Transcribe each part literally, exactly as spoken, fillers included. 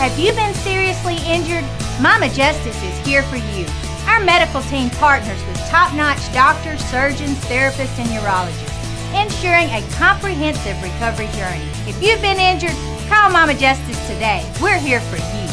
Have you been seriously injured? Mama Justice is here for you. Our medical team partners with top-notch doctors, surgeons, therapists, and urologists, ensuring a comprehensive recovery journey. If you've been injured, call Mama Justice today. We're here for you.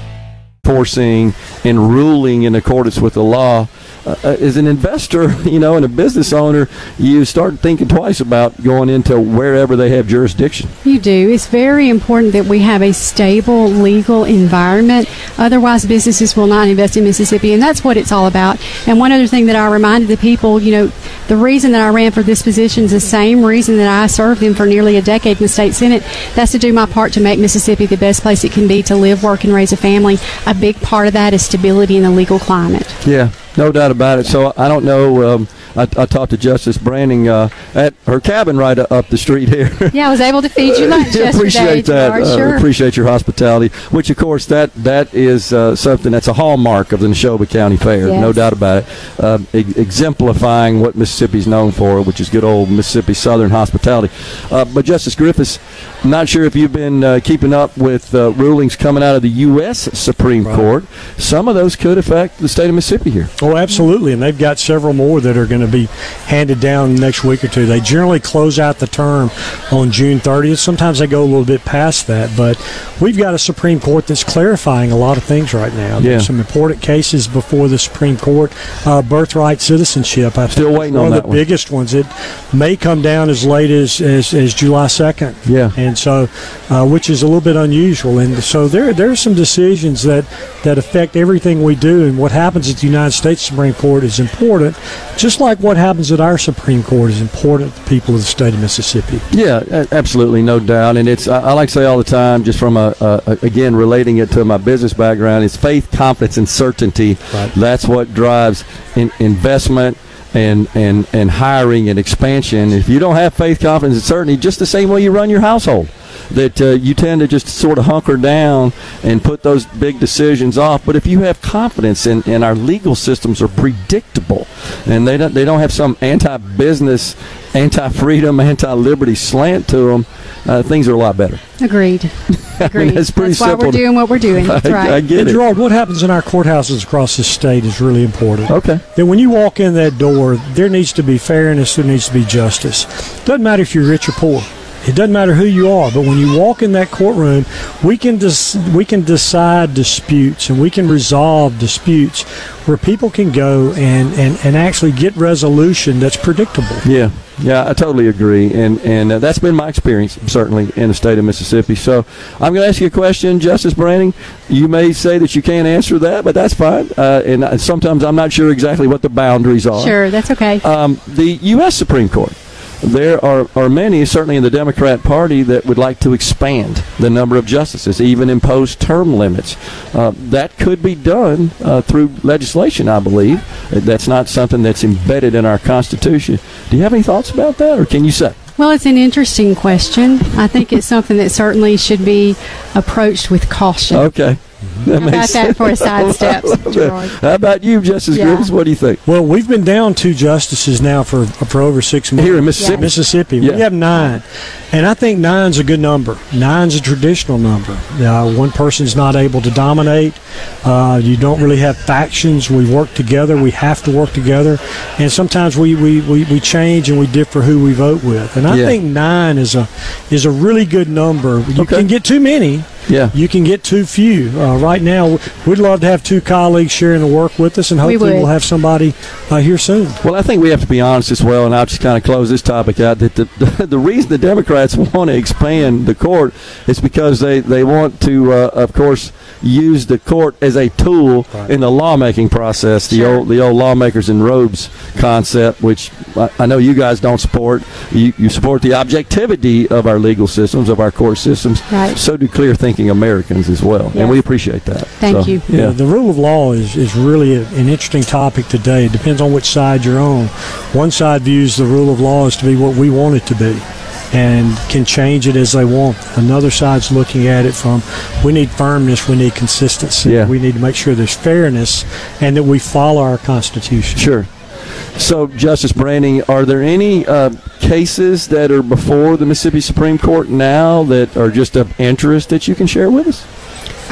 Enforcing and ruling in accordance with the law. Uh, as an investor, you know, and a business owner, you start thinking twice about going into wherever they have jurisdiction. You do. It's very important that we have a stable legal environment. Otherwise, businesses will not invest in Mississippi, and that's what it's all about. And one other thing that I reminded the people, you know, the reason that I ran for this position is the same reason that I served them for nearly a decade in the state Senate. That's to do my part to make Mississippi the best place it can be to live, work, and raise a family. A big part of that is stability in the legal climate. Yeah. No doubt about it. So I don't know. Um, I, I talked to Justice Branning uh, at her cabin right up the street here. Yeah, I was able to feed you lunch yesterday. Appreciate that. Gerard, uh, sure. Appreciate your hospitality. Which, of course, that that is uh, something that's a hallmark of the Neshoba County Fair. Yes. No doubt about it. Uh, e- exemplifying what Mississippi's known for, which is good old Mississippi Southern hospitality. Uh, but Justice Griffiths, I'm not sure if you've been uh, keeping up with uh, rulings coming out of the U S Supreme Right. Court. Some of those could affect the state of Mississippi here. Oh, absolutely, and they've got several more that are going to be handed down next week or two. They generally close out the term on June thirtieth. Sometimes they go a little bit past that, but we've got a Supreme Court that's clarifying a lot of things right now. Yeah. There's some important cases before the Supreme Court. Uh, birthright citizenship, I Still think, waiting is one on of that the one. biggest ones. It may come down as late as, as, as July second. Yeah. And so, uh, which is a little bit unusual. And so there, there are some decisions that, that affect everything we do, and what happens at the United States Supreme Court is important, just like what happens at our Supreme Court is important to the people of the state of Mississippi. Yeah, a- absolutely, no doubt. And it's I, I like to say all the time, just from a, a again relating it to my business background, it's faith, confidence, and certainty. Right. That's what drives in, investment and, and and hiring and expansion. If you don't have faith, confidence, and certainty, just the same way you run your household, that uh, you tend to just sort of hunker down and put those big decisions off. But if you have confidence, and, and our legal systems are predictable, and they don't they don't have some anti-business, anti-freedom, anti-liberty slant to them, uh, things are a lot better. Agreed. Agreed. That's pretty That's why simple. we're doing what we're doing. That's I, right. I get And it. Gerard, what happens in our courthouses across the state is really important. Okay. That when you walk in that door, there needs to be fairness, there needs to be justice. Doesn't matter if you're rich or poor. It doesn't matter who you are, but when you walk in that courtroom, we can dis- we can decide disputes, and we can resolve disputes where people can go and, and, and actually get resolution that's predictable. Yeah, yeah, I totally agree, and and uh, that's been my experience certainly in the state of Mississippi. So I'm going to ask you a question, Justice Branning. You may say that you can't answer that, but that's fine. Uh, and uh, sometimes I'm not sure exactly what the boundaries are. Sure, that's okay. Um, the U S Supreme Court. There are, are many, certainly in the Democrat Party, that would like to expand the number of justices, even impose term limits. Uh, that could be done uh, through legislation, I believe. That's not something that's embedded in our Constitution. Do you have any thoughts about that, or can you say? Well, it's an interesting question. I think it's something that certainly should be approached with caution. Okay. That How about that for a sidestep, Gerard? How about you, Justice Yeah. Griffiths? What do you think? Well, we've been down two justices now for for over six months. Here in Mississippi? Mississippi. Yeah. We have nine. And I think nine's a good number. Nine's a traditional number. Uh, one person's not able to dominate. Uh, you don't really have factions. We work together. We have to work together. And sometimes we, we, we, we change and we differ who we vote with. And I Yeah. think nine is a is a really good number. You Okay. can get too many. Yeah. You can get too few. Uh, right now, we'd love to have two colleagues sharing the work with us, and We hopefully would. we'll have somebody uh, here soon. Well, I think we have to be honest as well, and I'll just kind of close this topic out, that the, the, the reason the Democrats want to expand the court is because they, they want to, uh, of course, use the court as a tool Right. in the lawmaking process, the Sure. old the old lawmakers in robes concept, which I, I know you guys don't support. You, you support the objectivity of our legal systems, of our court systems. Right. So do clear-thinking Americans as well, Yes. and we appreciate that. Thank So, you. Yeah. The rule of law is, is really a, an interesting topic today. It depends on which side you're on. One side views the rule of law as to be what we want it to be and can change it as they want. Another side's looking at it from, we need firmness, we need consistency, Yeah. we need to make sure there's fairness and that we follow our Constitution. Sure. So, Justice Branning, are there any uh, cases that are before the Mississippi Supreme Court now that are just of interest that you can share with us?